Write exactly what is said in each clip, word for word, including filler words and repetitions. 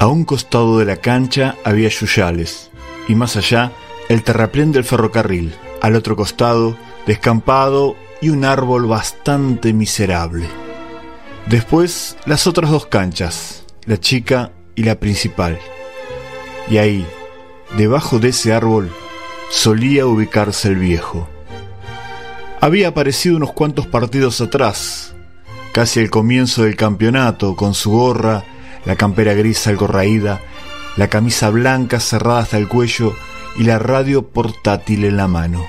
A un costado de la cancha había yuyales, y más allá, el terraplén del ferrocarril. Al otro costado, descampado y un árbol bastante miserable. Después, las otras dos canchas, la chica y la principal. Y ahí, debajo de ese árbol, solía ubicarse el viejo. Había aparecido unos cuantos partidos atrás, casi al comienzo del campeonato, con su gorra, la campera gris algo raída, la camisa blanca cerrada hasta el cuello y la radio portátil en la mano.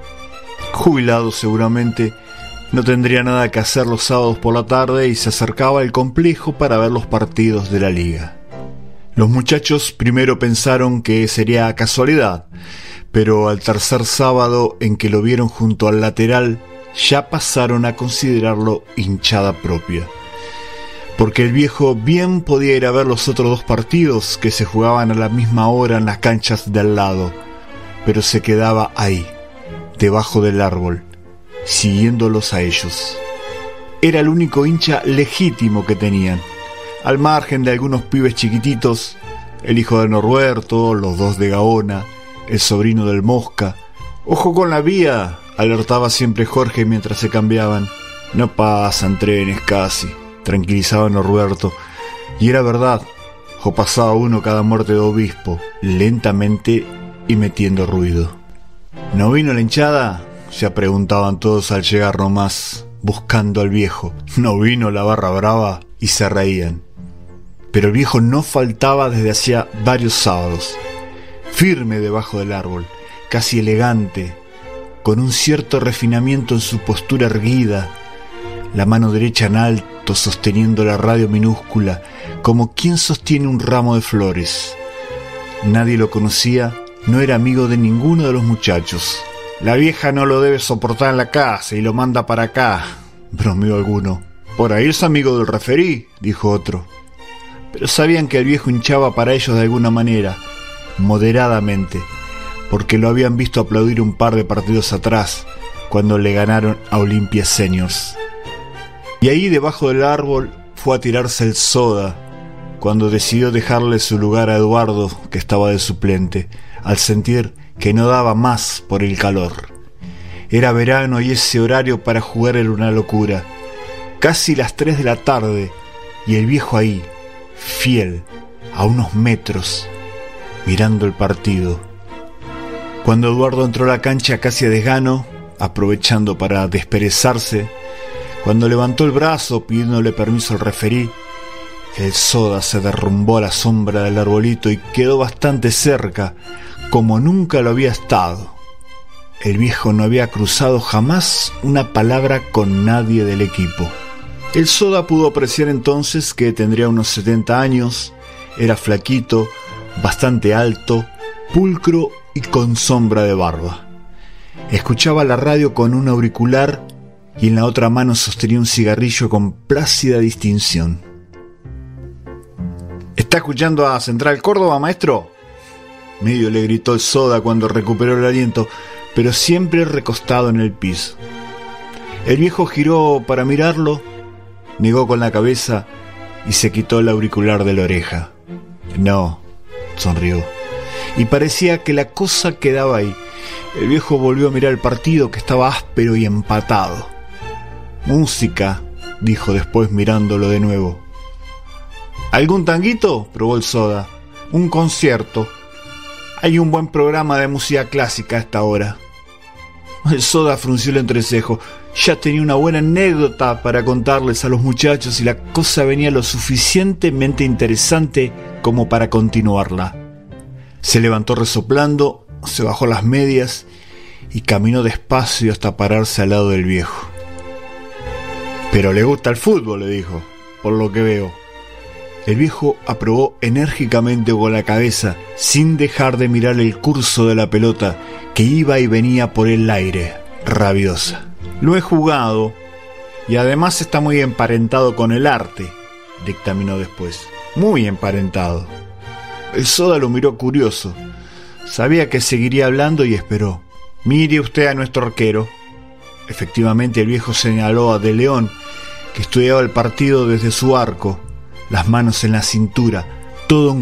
Jubilado seguramente, no tendría nada que hacer los sábados por la tarde y se acercaba al complejo para ver los partidos de la liga. Los muchachos primero pensaron que sería casualidad, pero al tercer sábado en que lo vieron junto al lateral, ya pasaron a considerarlo hinchada propia. Porque el viejo bien podía ir a ver los otros dos partidos que se jugaban a la misma hora en las canchas de al lado, pero se quedaba ahí, debajo del árbol, siguiéndolos a ellos. Era el único hincha legítimo que tenían, al margen de algunos pibes chiquititos, el hijo de Norberto, los dos de Gaona, el sobrino del Mosca. «Ojo con la vía», alertaba siempre Jorge mientras se cambiaban. «No pasan trenes casi», tranquilizaba Norberto. Y era verdad, o pasaba uno cada muerte de obispo, lentamente y metiendo ruido. «¿No vino la hinchada?», se preguntaban todos al llegar nomás, buscando al viejo. «¿No vino la barra brava?», y se reían. Pero el viejo no faltaba desde hacía varios sábados, firme debajo del árbol, casi elegante, con un cierto refinamiento en su postura erguida, la mano derecha en alto sosteniendo la radio minúscula, como quien sostiene un ramo de flores. Nadie lo conocía, no era amigo de ninguno de los muchachos. «La vieja no lo debe soportar en la casa y lo manda para acá», bromeó alguno. «Por ahí es amigo del referí», dijo otro. Pero sabían que el viejo hinchaba para ellos de alguna manera, moderadamente, porque lo habían visto aplaudir un par de partidos atrás, cuando le ganaron a Olimpia Seniors. Y ahí debajo del árbol fue a tirarse el soda, cuando decidió dejarle su lugar a Eduardo, que estaba de suplente, al sentir que no daba más por el calor. Era verano y ese horario para jugar era una locura. Casi las tres de la tarde, y el viejo ahí, fiel, a unos metros, mirando el partido. Cuando Eduardo entró a la cancha casi a desgano, aprovechando para desperezarse, cuando levantó el brazo pidiéndole permiso al referí, el soda se derrumbó a la sombra del arbolito y quedó bastante cerca, como nunca lo había estado. El viejo no había cruzado jamás una palabra con nadie del equipo. El soda pudo apreciar entonces que tendría unos setenta años, era flaquito, bastante alto, pulcro y con sombra de barba. Escuchaba la radio con un auricular y en la otra mano sostenía un cigarrillo con plácida distinción. «¿Está escuchando a Central Córdoba, maestro?», medio le gritó el soda cuando recuperó el aliento, pero siempre recostado en el piso. El viejo giró para mirarlo, negó con la cabeza y se quitó el auricular de la oreja. «No», sonrió, y parecía que la cosa quedaba ahí. El viejo volvió a mirar el partido, que estaba áspero y empatado. «Música», dijo después mirándolo de nuevo. «¿Algún tanguito?», probó el soda. «Un concierto. Hay un buen programa de música clásica a esta hora». El soda frunció el entrecejo. Ya tenía una buena anécdota para contarles a los muchachos y la cosa venía lo suficientemente interesante como para continuarla. Se levantó resoplando, se bajó las medias y caminó despacio hasta pararse al lado del viejo. «Pero le gusta el fútbol», le dijo, «por lo que veo». El viejo aprobó enérgicamente con la cabeza, sin dejar de mirar el curso de la pelota que iba y venía por el aire, rabiosa. «Lo he jugado y además está muy emparentado con el arte», dictaminó después. «Muy emparentado». El soda lo miró curioso. Sabía que seguiría hablando y esperó. «Mire usted a nuestro arquero». Efectivamente, el viejo señaló a De León, que estudiaba el partido desde su arco, las manos en la cintura, todo un